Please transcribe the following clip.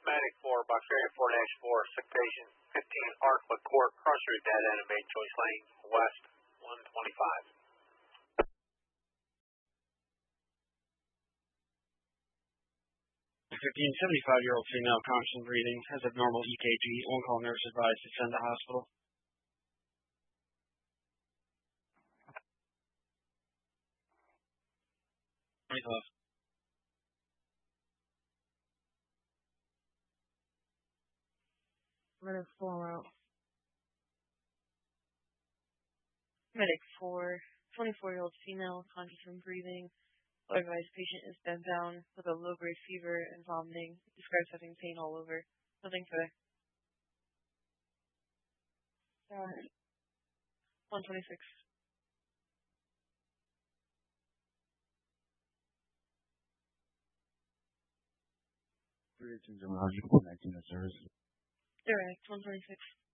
Medic 4, Box Area 4-4, Sick Patient 15, Arkla Court, Crossroad Dead End, Main Choice Lane, West 125. A 75-year-old female constant breathing has abnormal EKG. On-call nurse advised to send to hospital. Medic 4 out. Medic 4, 24-year-old female, conscious and breathing. Advised patient is bent down with a low-grade fever and vomiting. Describes having pain all over. Nothing further. 126. Direct 126.